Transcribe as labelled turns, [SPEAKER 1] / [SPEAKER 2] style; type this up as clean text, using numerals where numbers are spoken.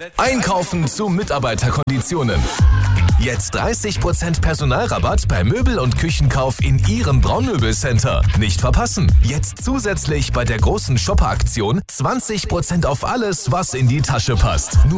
[SPEAKER 1] Einkaufen zu Mitarbeiterkonditionen. Jetzt 30% Personalrabatt bei Möbel- und Küchenkauf in Ihrem Braunmöbelcenter. Nicht verpassen. Jetzt zusätzlich bei der großen Shopper-Aktion 20% auf alles, was in die Tasche passt. Nur